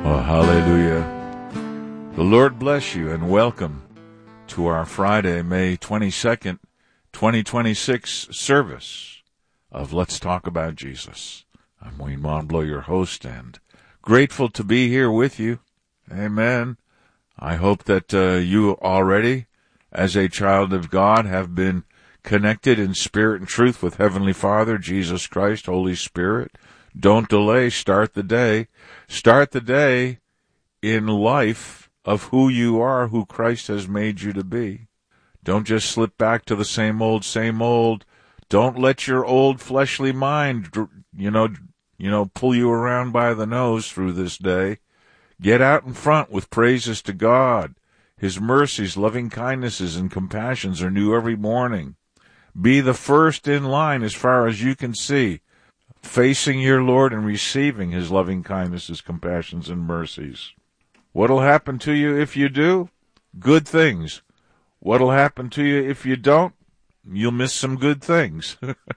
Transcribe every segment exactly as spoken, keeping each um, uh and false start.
Oh, hallelujah. The Lord bless you and welcome to our Friday, May twenty-second, twenty twenty-six service of Let's Talk About Jesus. I'm Wayne Monblow, your host, and grateful to be here with you. Amen. I hope that uh, you already, as a child of God, have been connected in spirit and truth with Heavenly Father, Jesus Christ, Holy Spirit. Don't delay. Start the day. Start the day in life of who you are, who Christ has made you to be. Don't just slip back to the same old, same old. Don't let your old fleshly mind, you know, you know, pull you around by the nose through this day. Get out in front with praises to God. His mercies, loving kindnesses, and compassions are new every morning. Be the first in line as far as you can see, facing your Lord and receiving his loving kindnesses, compassions, and mercies. What'll happen to you if you do? Good things. What'll happen to you if you don't? You'll miss some good things.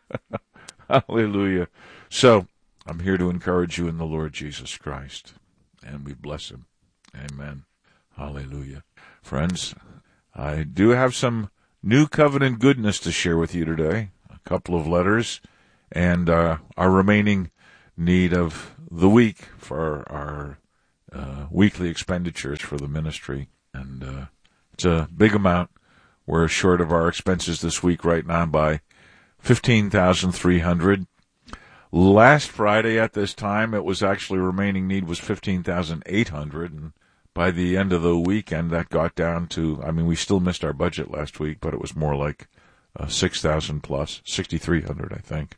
Hallelujah. So, I'm here to encourage you in the Lord Jesus Christ, and we bless him. Amen. Hallelujah. Friends, I do have some new covenant goodness to share with you today. A couple of letters and uh, our remaining need of the week for our uh, weekly expenditures for the ministry. And uh, it's a big amount. We're short of our expenses this week right now by fifteen thousand three hundred dollars. Last Friday at this time, it was actually remaining need was fifteen thousand eight hundred dollars. And by the end of the weekend, that got down to, I mean, we still missed our budget last week, but it was more like uh, six thousand plus, six thousand three hundred, I think.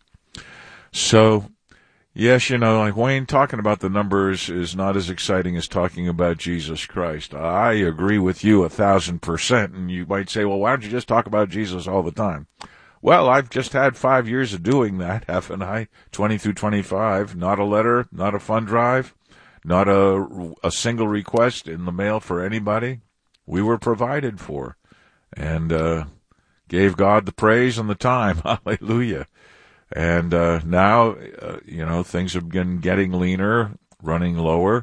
So, yes, you know, like Wayne, talking about the numbers is not as exciting as talking about Jesus Christ. I agree with you a thousand percent, and you might say, well, why don't you just talk about Jesus all the time? Well, I've just had five years of doing that, haven't I? twenty through twenty-five, not a letter, not a fund drive, not a, a single request in the mail for anybody. We were provided for, and uh, gave God the praise and the time. Hallelujah. And uh, now, uh, you know, things have been getting leaner, running lower,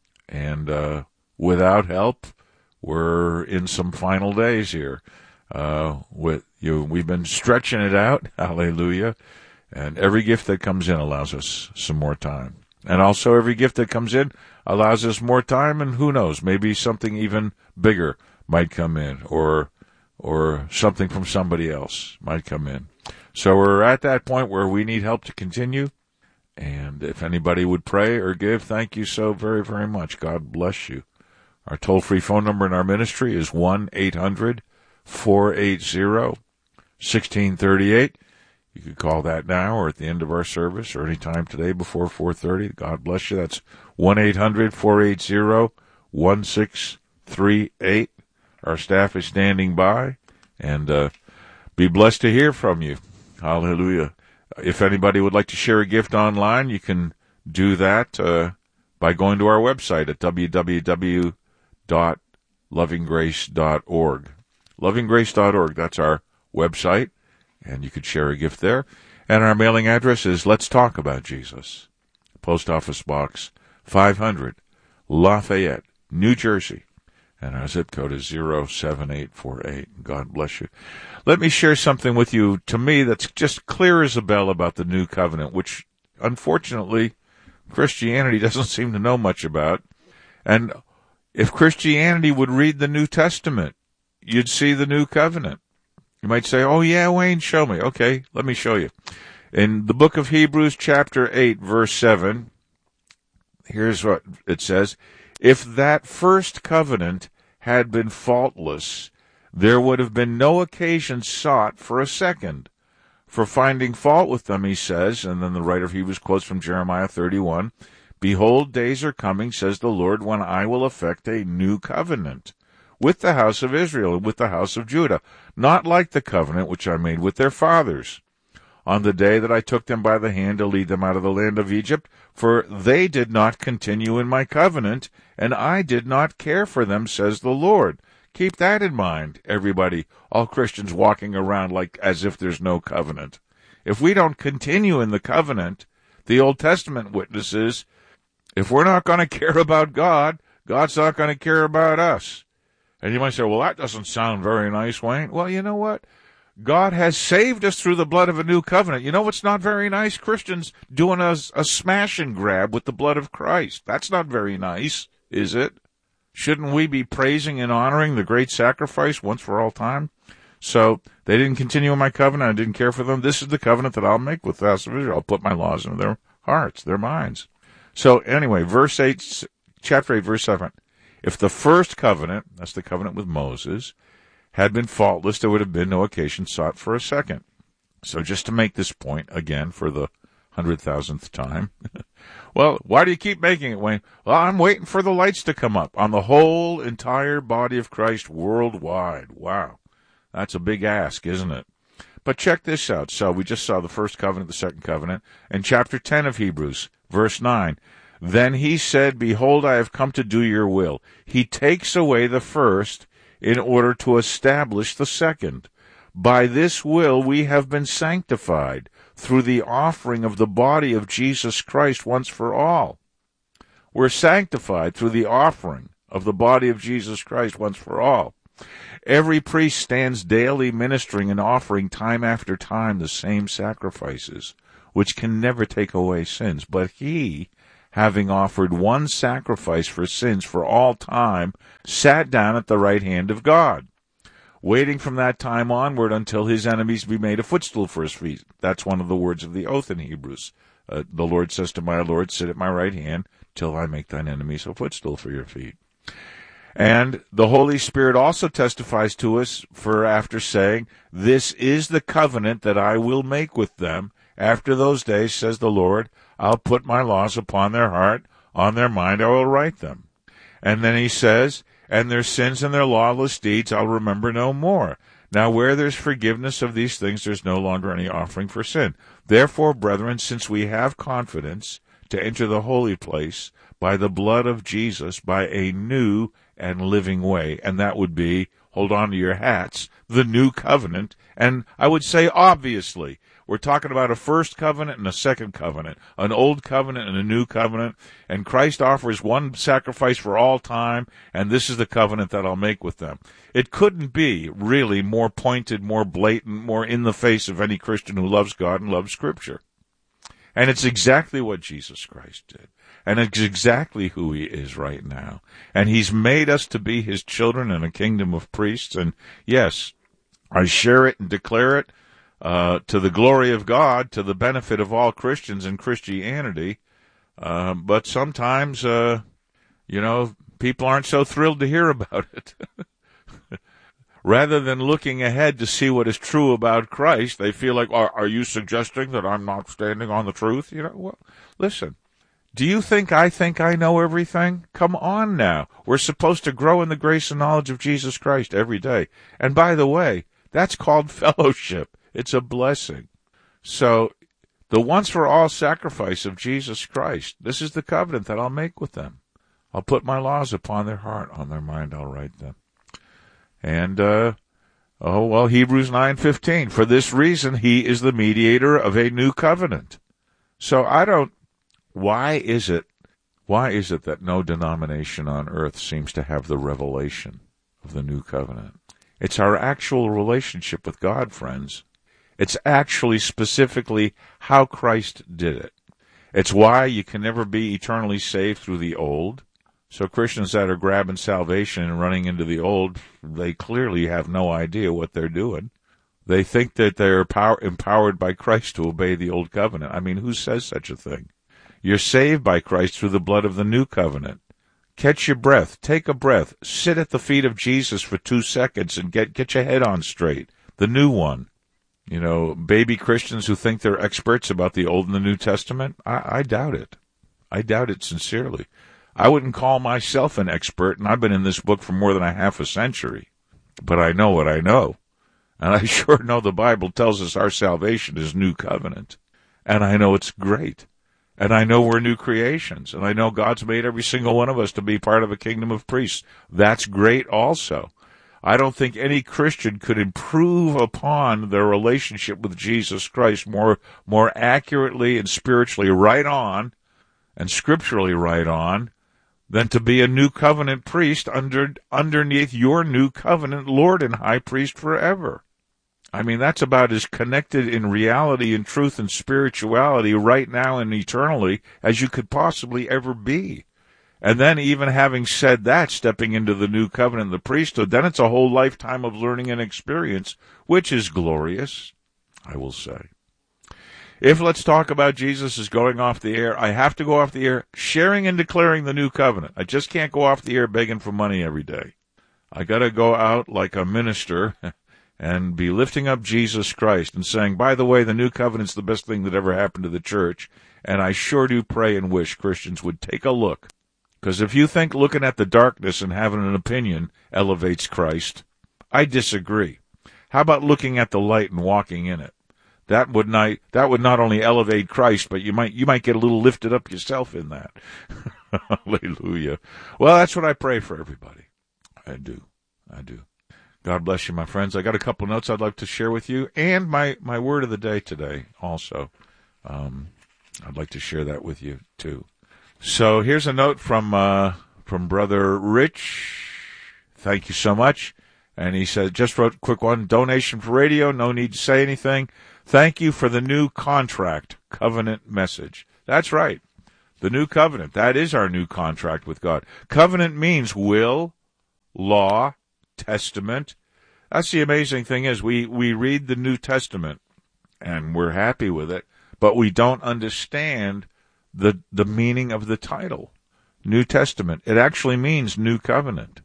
and uh, without help, we're in some final days here. Uh, with you, we've been stretching it out, hallelujah, and every gift that comes in allows us some more time. And also every gift that comes in allows us more time, and who knows, maybe something even bigger might come in, or or something from somebody else might come in. So we're at that point where we need help to continue. And if anybody would pray or give, thank you so very, very much. God bless you. Our toll-free phone number in our ministry is one eight hundred four eight zero one six three eight. You could call that now or at the end of our service or any time today before four thirty. God bless you. That's one eight hundred four eight zero one six three eight. Our staff is standing by, and uh, be blessed to hear from you. Hallelujah. If anybody would like to share a gift online, you can do that uh, by going to our website at w w w dot loving grace dot org. loving grace dot org, that's our website, and you could share a gift there. And our mailing address is Let's Talk About Jesus, Post Office Box five hundred, Lafayette, New Jersey. And our zip code is zero seven eight four eight. God bless you. Let me share something with you, to me, that's just clear as a bell about the new covenant, which, unfortunately, Christianity doesn't seem to know much about. And if Christianity would read the New Testament, you'd see the new covenant. You might say, oh, yeah, Wayne, show me. Okay, let me show you. In the book of Hebrews, chapter eight, verse seven, here's what it says. If that first covenant had been faultless, there would have been no occasion sought for a second. For finding fault with them, he says, and then the writer of Hebrews quotes from Jeremiah thirty-one, Behold, days are coming, says the Lord, when I will effect a new covenant with the house of Israel and with the house of Judah, not like the covenant which I made with their fathers, on the day that I took them by the hand to lead them out of the land of Egypt, for they did not continue in my covenant, and I did not care for them, says the Lord. Keep that in mind, everybody, all Christians walking around like as if there's no covenant. If we don't continue in the covenant, the Old Testament witnesses, If we're not going to care about God, God's not going to care about us. And you might say, well, that doesn't sound very nice, Wayne. Well, you know what? God has saved us through the blood of a new covenant. You know what's not very nice? Christians doing a, a smash and grab with the blood of Christ. That's not very nice, is it? Shouldn't we be praising and honoring the great sacrifice once for all time? So they didn't continue in my covenant. I didn't care for them. This is the covenant that I'll make with the house of Israel. I'll put my laws into their hearts, their minds. So anyway, verse eight, chapter eight, verse seven. If the first covenant, that's the covenant with Moses, had been faultless, there would have been no occasion sought for a second. So just to make this point again for the hundred thousandth time. Well, why do you keep making it, Wayne? Well, I'm waiting for the lights to come up on the whole entire body of Christ worldwide. Wow. That's a big ask, isn't it? But check this out. So we just saw the first covenant, the second covenant, and chapter ten of Hebrews, verse nine. Then he said, behold, I have come to do your will. He takes away the first in order to establish the second. By this will we have been sanctified through the offering of the body of Jesus Christ once for all. We're sanctified through the offering of the body of Jesus Christ once for all. Every priest stands daily ministering and offering time after time the same sacrifices, which can never take away sins. But he, having offered one sacrifice for sins for all time, sat down at the right hand of God, waiting from that time onward until his enemies be made a footstool for his feet. That's one of the words of the oath in Hebrews. Uh, the Lord says to my Lord, sit at my right hand till I make thine enemies a footstool for your feet. And the Holy Spirit also testifies to us for after saying, this is the covenant that I will make with them. After those days, says the Lord, I'll put my laws upon their heart, on their mind I will write them. And then he says, and their sins and their lawless deeds I'll remember no more. Now where there's forgiveness of these things, there's no longer any offering for sin. Therefore, brethren, since we have confidence to enter the holy place by the blood of Jesus, by a new and living way, and that would be, hold on to your hats, the new covenant. And I would say, obviously, we're talking about a first covenant and a second covenant, an old covenant and a new covenant, and Christ offers one sacrifice for all time, and this is the covenant that I'll make with them. It couldn't be really more pointed, more blatant, more in the face of any Christian who loves God and loves Scripture. And it's exactly what Jesus Christ did. And it's exactly who he is right now. And he's made us to be his children in a kingdom of priests. And yes, I share it and declare it uh, to the glory of God, to the benefit of all Christians and Christianity. Uh, but sometimes, uh, you know, people aren't so thrilled to hear about it. Rather than looking ahead to see what is true about Christ, they feel like, are, are you suggesting that I'm not standing on the truth? You know, well, listen. Do you think I think I know everything? Come on now. We're supposed to grow in the grace and knowledge of Jesus Christ every day. And by the way, that's called fellowship. It's a blessing. So the once-for-all sacrifice of Jesus Christ, this is the covenant that I'll make with them. I'll put my laws upon their heart, on their mind I'll write them. And, uh, oh, well, Hebrews nine fifteen, for this reason he is the mediator of a new covenant. So I don't, why is it, why is it that no denomination on earth seems to have the revelation of the new covenant? It's our actual relationship with God, friends. It's actually specifically how Christ did it. It's why you can never be eternally saved through the old. So Christians that are grabbing salvation and running into the old, they clearly have no idea what they're doing. They think that they're power, empowered by Christ to obey the old covenant. I mean, who says such a thing? You're saved by Christ through the blood of the new covenant. Catch your breath. Take a breath. Sit at the feet of Jesus for two seconds and get, get your head on straight. The new one. You know, baby Christians who think they're experts about the Old and the New Testament, I, I doubt it. I doubt it sincerely. I wouldn't call myself an expert, and I've been in this book for more than a half a century. But I know what I know. And I sure know the Bible tells us our salvation is new covenant. And I know it's great. And I know we're new creations. And I know God's made every single one of us to be part of a kingdom of priests. That's great also. I don't think any Christian could improve upon their relationship with Jesus Christ more, more accurately and spiritually right on and scripturally right on than to be a new covenant priest under underneath your new covenant Lord and high priest forever. I mean, that's about as connected in reality and truth and spirituality right now and eternally as you could possibly ever be. And then even having said that, stepping into the new covenant, the priesthood, then it's a whole lifetime of learning and experience, which is glorious, I will say. If Let's Talk About Jesus is going off the air, I have to go off the air sharing and declaring the new covenant. I just can't go off the air begging for money every day. I got to go out like a minister and be lifting up Jesus Christ and saying, by the way, the new covenant's the best thing that ever happened to the church, and I sure do pray and wish Christians would take a look. Because if you think looking at the darkness and having an opinion elevates Christ, I disagree. How about looking at the light and walking in it? That would not that would not only elevate Christ, but you might you might get a little lifted up yourself in that. Hallelujah. Well, that's what I pray for everybody. I do. I do. God bless you, my friends. I got a couple notes I'd like to share with you, and my, my word of the day today also. Um, I'd like to share that with you too. So here's a note from uh, from Brother Rich. Thank you so much. And he said, just wrote a quick one, donation for radio, no need to say anything. Thank you for the new contract, covenant message. That's right. The new covenant. That is our new contract with God. Covenant means will, law, testament. That's the amazing thing is we, we read the New Testament and we're happy with it, but we don't understand the the meaning of the title, New Testament. It actually means new covenant.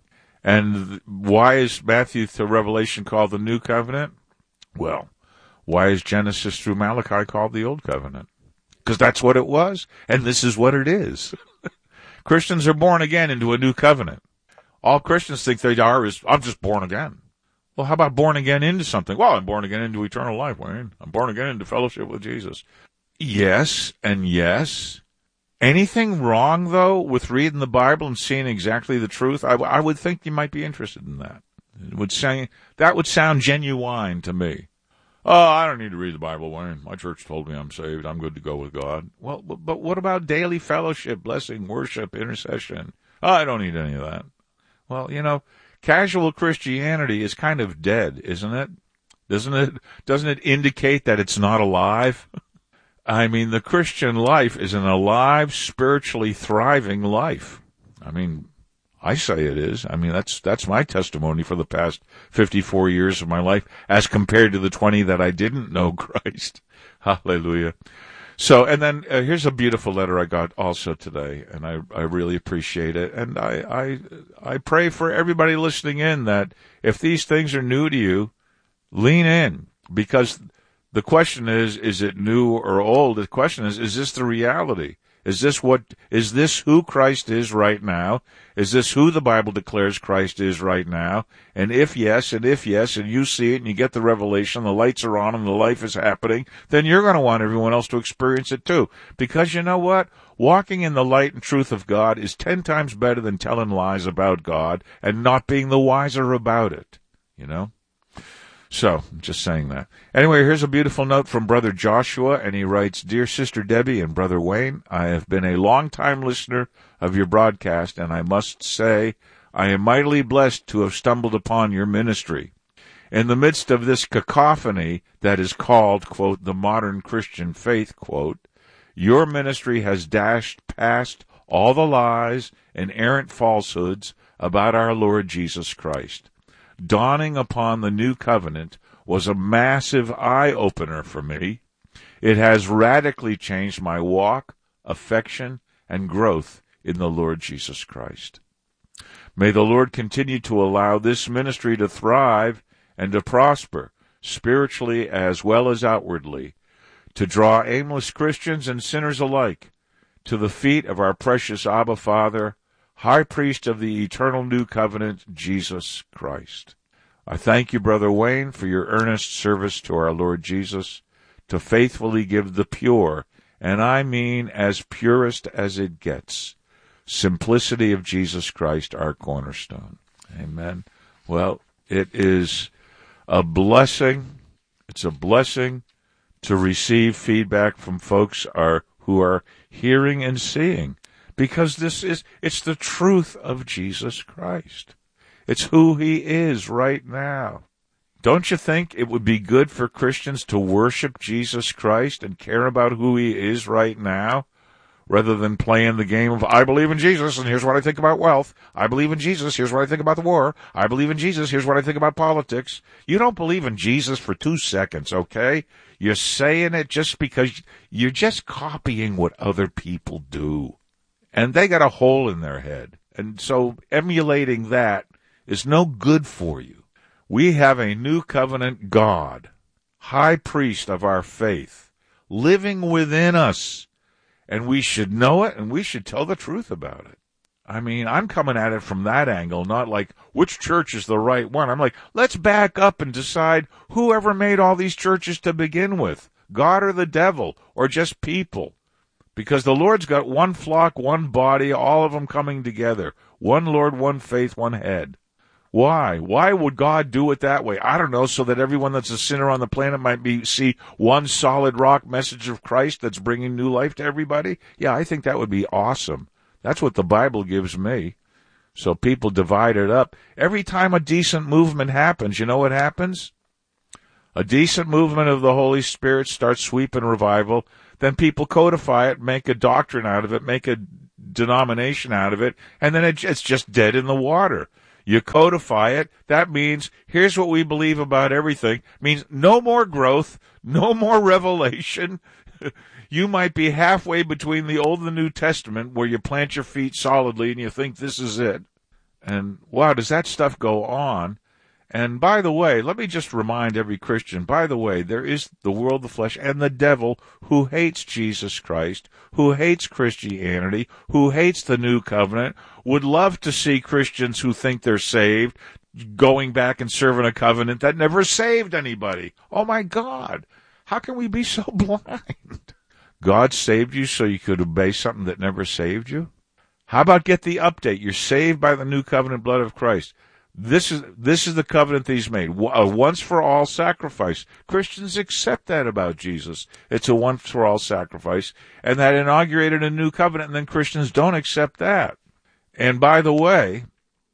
And why is Matthew to Revelation called the New Covenant? Well, why is Genesis through Malachi called the Old Covenant? Because that's what it was, and this is what it is. Christians are born again into a new covenant. All Christians think they are is, I'm just born again. Well, how about born again into something? Well, I'm born again into eternal life, Wayne. I'm born again into fellowship with Jesus. Yes, and yes. Anything wrong, though, with reading the Bible and seeing exactly the truth? I, I would think you might be interested in that. It would say, that would sound genuine to me. Oh, I don't need to read the Bible, Wayne. My church told me I'm saved. I'm good to go with God. Well, but, but what about daily fellowship, blessing, worship, intercession? Oh, I don't need any of that. Well, you know, casual Christianity is kind of dead, isn't it? Doesn't it, doesn't it indicate that it's not alive? I mean, the Christian life is an alive, spiritually thriving life. I mean, I say it is. I mean, that's that's my testimony for the past fifty-four years of my life as compared to the twenty that I didn't know Christ. Hallelujah. So, and then uh, here's a beautiful letter I got also today, and I, I really appreciate it. And I, I I pray for everybody listening in that if these things are new to you, lean in, because the question is, is it new or old? The question is, is this the reality? Is this what, is this who Christ is right now? Is this who the Bible declares Christ is right now? And if yes, and if yes, and you see it and you get the revelation, the lights are on and the life is happening, then you're going to want everyone else to experience it too. Because you know what? Walking in the light and truth of God is ten times better than telling lies about God and not being the wiser about it. You know? So, just saying that. Anyway, here's a beautiful note from Brother Joshua, and he writes, Dear Sister Debbie and Brother Wayne, I have been a long-time listener of your broadcast, and I must say I am mightily blessed to have stumbled upon your ministry. In the midst of this cacophony that is called, quote, the modern Christian faith, quote, your ministry has dashed past all the lies and errant falsehoods about our Lord Jesus Christ. Dawning upon the new covenant was a massive eye-opener for me. It has radically changed my walk, affection, and growth in the Lord Jesus Christ. May the Lord continue to allow this ministry to thrive and to prosper, spiritually as well as outwardly, to draw aimless Christians and sinners alike to the feet of our precious Abba Father, High Priest of the eternal new covenant, Jesus Christ. I thank you, Brother Wayne, for your earnest service to our Lord Jesus, to faithfully give the pure, and I mean as purest as it gets, simplicity of Jesus Christ, our cornerstone. Amen. Well, it is a blessing. It's a blessing to receive feedback from folks are who are hearing and seeing, because this is, it's the truth of Jesus Christ. It's who he is right now. Don't you think it would be good for Christians to worship Jesus Christ and care about who he is right now, rather than playing the game of, I believe in Jesus, and here's what I think about wealth. I believe in Jesus, here's what I think about the war. I believe in Jesus, here's what I think about politics. You don't believe in Jesus for two seconds, okay? You're saying it just because you're just copying what other people do. And they got a hole in their head. And so emulating that is no good for you. We have a new covenant God, high priest of our faith, living within us. And we should know it, and we should tell the truth about it. I mean, I'm coming at it from that angle, not like, which church is the right one? I'm like, let's back up and decide whoever made all these churches to begin with, God or the devil, or just people. Because the Lord's got one flock, one body, all of them coming together. One Lord, one faith, one head. Why? Why would God do it that way? I don't know, so that everyone that's a sinner on the planet might be see one solid rock message of Christ that's bringing new life to everybody? Yeah, I think that would be awesome. That's what the Bible gives me. So people divide it up. Every time a decent movement happens, you know what happens? A decent movement of the Holy Spirit starts sweeping revival. Then people codify it, make a doctrine out of it, make a denomination out of it, and then it, it's just dead in the water. You codify it. That means here's what we believe about everything. It means no more growth, no more revelation. You might be halfway between the Old and the New Testament where you plant your feet solidly and you think this is it. And wow, does that stuff go on? And by the way, let me just remind every Christian, by the way, there is the world, the flesh, and the devil who hates Jesus Christ, who hates Christianity, who hates the new covenant, would love to see Christians who think they're saved going back and serving a covenant that never saved anybody. Oh my God, how can we be so blind? God saved you so you could obey something that never saved you? How about get the update? You're saved by the new covenant blood of Christ. This is this is the covenant that he's made, a once-for-all sacrifice. Christians accept that about Jesus. It's a once-for-all sacrifice, and that inaugurated a new covenant, and then Christians don't accept that. And by the way,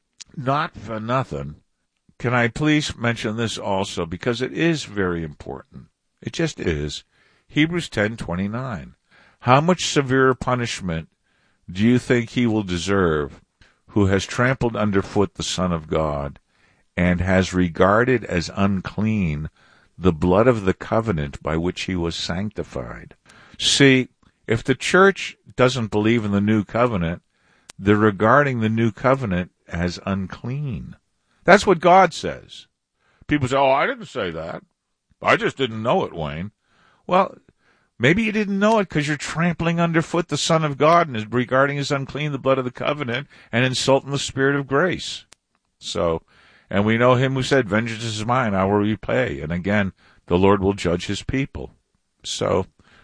not for nothing, can I please mention this also, because it is very important. It just is. Hebrews ten twenty-nine. How much severe punishment do you think he will deserve who has trampled underfoot the Son of God and has regarded as unclean the blood of the covenant by which he was sanctified? See, if the church doesn't believe in the new covenant, they're regarding the new covenant as unclean. That's what God says. People say, oh, I didn't say that. I just didn't know it, Wayne. Well, maybe you didn't know it because you're trampling underfoot the Son of God and is regarding as unclean the blood of the covenant and insulting the Spirit of grace. So, and we know him who said, vengeance is mine, I will repay. And again, the Lord will judge his people. So,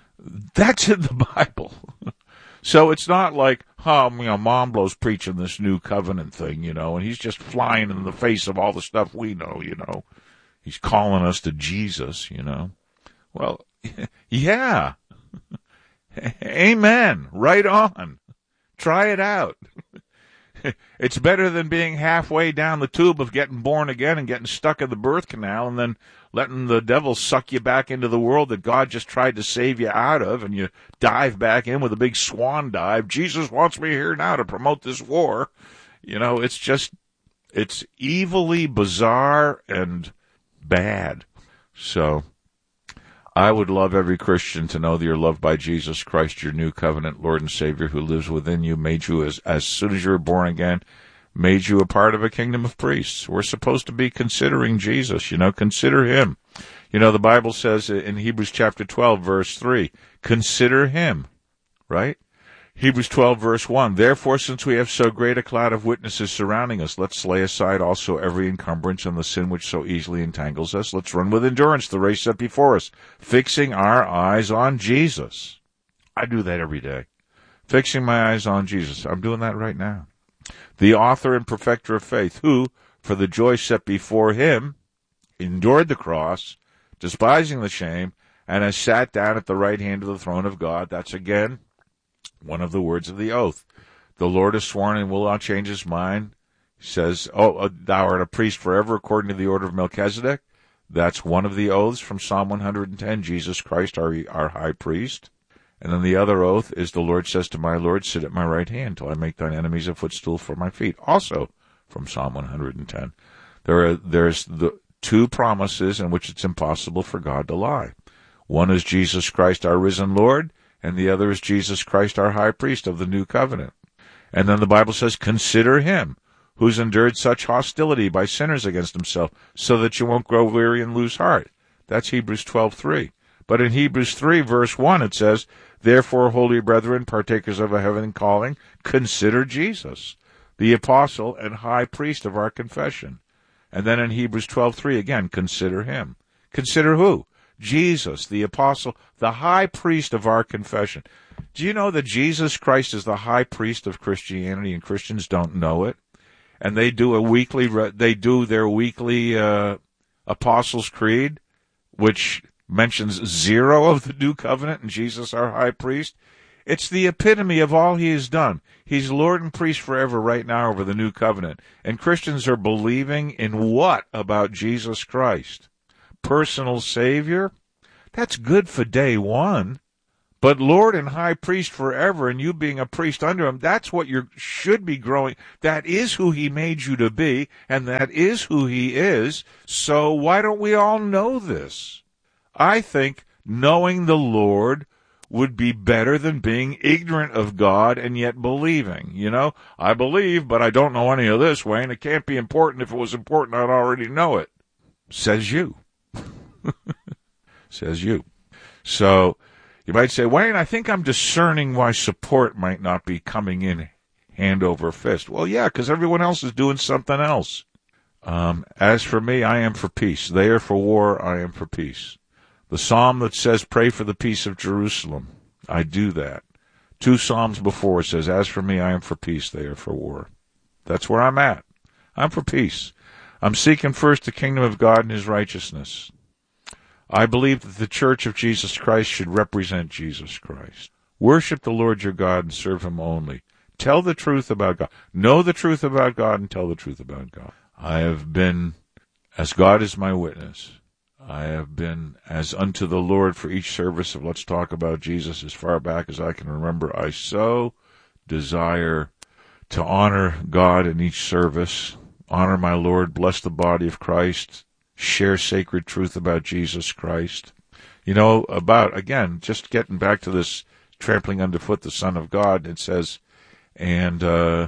that's in the Bible. So it's not like, oh, you know, Momblow's preaching this new covenant thing, you know, and he's just flying in the face of all the stuff we know, you know. He's calling us to Jesus, you know. Well, yeah. Amen. Right on. Try it out. It's better than being halfway down the tube of getting born again and getting stuck in the birth canal and then letting the devil suck you back into the world that God just tried to save you out of, and you dive back in with a big swan dive. Jesus wants me here now to promote this war. You know, it's just, it's evilly bizarre and bad. So I would love every Christian to know that you're loved by Jesus Christ, your new covenant Lord and Savior, who lives within you, made you as, as soon as you were born again, made you a part of a kingdom of priests. We're supposed to be considering Jesus, you know, consider him. You know, the Bible says in Hebrews chapter twelve, verse three, consider him, right? Hebrews twelve, verse one, therefore, since we have so great a cloud of witnesses surrounding us, let's lay aside also every encumbrance and the sin which so easily entangles us. Let's run with endurance the race set before us, fixing our eyes on Jesus. I do that every day. Fixing my eyes on Jesus. I'm doing that right now. The author and perfecter of faith, who, for the joy set before him, endured the cross, despising the shame, and has sat down at the right hand of the throne of God. That's again one of the words of the oath. The Lord has sworn and will not change his mind. He says, oh, thou art a priest forever according to the order of Melchizedek. That's one of the oaths from Psalm one hundred ten, Jesus Christ, our, our high priest. And then the other oath is the Lord says to my Lord, sit at my right hand till I make thine enemies a footstool for my feet. Also from Psalm one hundred ten. There are, there's the two promises in which it's impossible for God to lie. One is Jesus Christ, our risen Lord, and the other is Jesus Christ, our high priest of the new covenant. And then the Bible says, consider him who's endured such hostility by sinners against himself, so that you won't grow weary and lose heart. That's Hebrews twelve three. But in Hebrews three, verse one, it says, therefore, holy brethren, partakers of a heavenly calling, consider Jesus, the apostle and high priest of our confession. And then in Hebrews twelve three, again, consider him. Consider who? Jesus, the apostle, the high priest of our confession. Do you know that Jesus Christ is the high priest of Christianity, and Christians don't know it? And they do a weekly, they do their weekly uh, Apostles' Creed, which mentions zero of the new covenant and Jesus, our high priest. It's the epitome of all he has done. He's Lord and priest forever right now over the new covenant. And Christians are believing in what about Jesus Christ? Personal Savior? That's good for day one. But Lord and high priest forever, and you being a priest under him, that's what you should be growing. That is who he made you to be, and that is who he is. So why don't we all know this? I think knowing the Lord would be better than being ignorant of God and yet believing. You know, I believe, but I don't know any of this, Wayne. It can't be important. If it was important, I'd already know it. Says you. Says you. So you might say, Wayne, I think I'm discerning why support might not be coming in hand over fist. Well, yeah, because everyone else is doing something else. Um, as for me, I am for peace. They are for war. I am for peace. The psalm that says, pray for the peace of Jerusalem, I do that. Two psalms before it says, as for me, I am for peace. They are for war. That's where I'm at. I'm for peace. I'm seeking first the kingdom of God and his righteousness. I believe that the church of Jesus Christ should represent Jesus Christ. Worship the Lord your God and serve him only. Tell the truth about God. Know the truth about God and tell the truth about God. I have been, as God is my witness, I have been as unto the Lord for each service of Let's Talk About Jesus as far back as I can remember. I so desire to honor God in each service, honor my Lord, bless the body of Christ, share sacred truth about Jesus Christ. You know, about, again, just getting back to this trampling underfoot the Son of God, it says, and uh,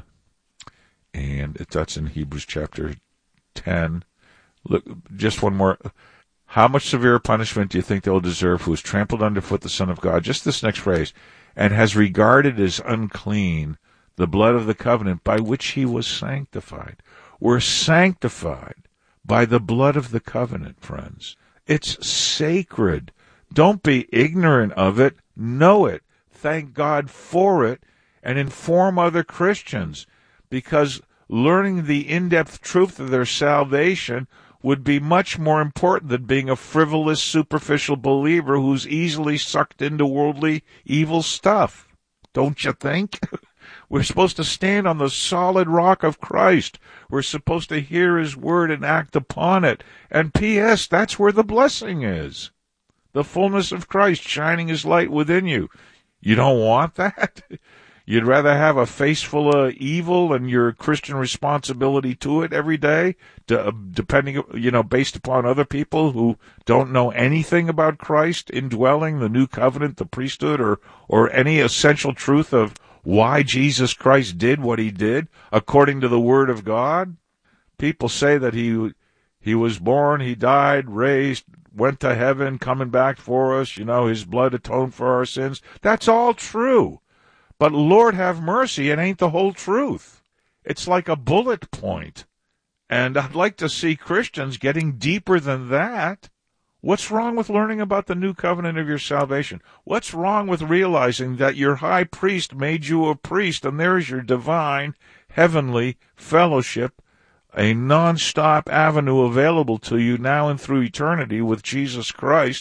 and it, that's in Hebrews chapter ten. Look, just one more. How much severe punishment do you think they'll deserve who has trampled underfoot the Son of God? Just this next phrase, and has regarded as unclean the blood of the covenant by which he was sanctified. We're sanctified by the blood of the covenant, friends. It's sacred. Don't be ignorant of it. Know it. Thank God for it. And inform other Christians. Because learning the in-depth truth of their salvation would be much more important than being a frivolous, superficial believer who's easily sucked into worldly, evil stuff. Don't you think? We're supposed to stand on the solid rock of Christ. We're supposed to hear his word and act upon it. And P S, that's where the blessing is. The fullness of Christ shining his light within you. You don't want that? You'd rather have a face full of evil and your Christian responsibility to it every day, to, depending, you know, based upon other people who don't know anything about Christ, indwelling the new covenant, the priesthood, or, or any essential truth of why Jesus Christ did what he did according to the Word of God. People say that he he was born, he died, raised, went to heaven, coming back for us, you know, his blood atoned for our sins. That's all true. But Lord have mercy, it ain't the whole truth. It's like a bullet point. And I'd like to see Christians getting deeper than that. What's wrong with learning about the new covenant of your salvation? What's wrong with realizing that your high priest made you a priest, and there's your divine, heavenly fellowship, a non-stop avenue available to you now and through eternity with Jesus Christ,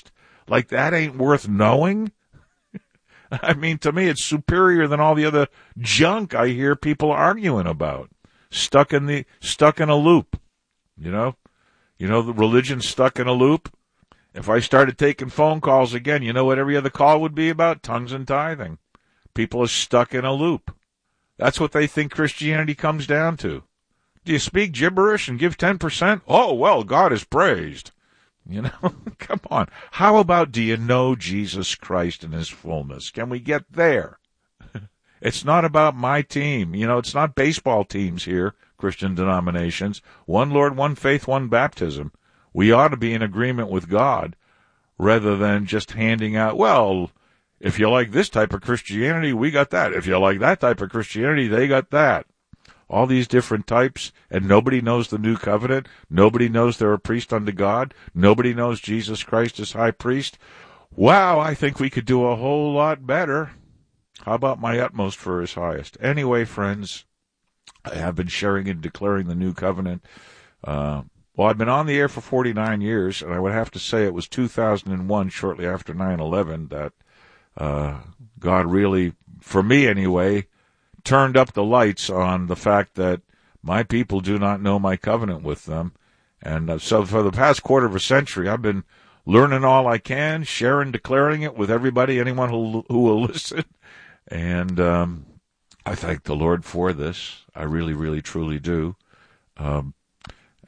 Like that ain't worth knowing? I mean, to me, it's superior than all the other junk I hear people arguing about. Stuck in the, stuck in a loop, you know? You know, the religion's stuck in a loop. If I started taking phone calls again, you know what every other call would be about? Tongues and tithing. People are stuck in a loop. That's what they think Christianity comes down to. Do you speak gibberish and give ten percent? Oh, well, God is praised. You know, come on. How about, do you know Jesus Christ in his fullness? Can we get there? It's not about my team. You know, it's not baseball teams here, Christian denominations. One Lord, one faith, one baptism. We ought to be in agreement with God rather than just handing out, well, if you like this type of Christianity, we got that. If you like that type of Christianity, they got that. All these different types, and nobody knows the new covenant. Nobody knows they're a priest unto God. Nobody knows Jesus Christ is high priest. Wow, I think we could do a whole lot better. How about my utmost for his highest? Anyway, friends, I have been sharing and declaring the new covenant. Uh, well, I've been on the air for forty-nine years, and I would have to say it was two thousand one, shortly after nine eleven, that uh, God really, for me anyway, turned up the lights on the fact that my people do not know my covenant with them. And uh, so for the past quarter of a century, I've been learning all I can, sharing, declaring it with everybody, anyone who, who will listen. And um, I thank the Lord for this. I really, really, truly do. Um,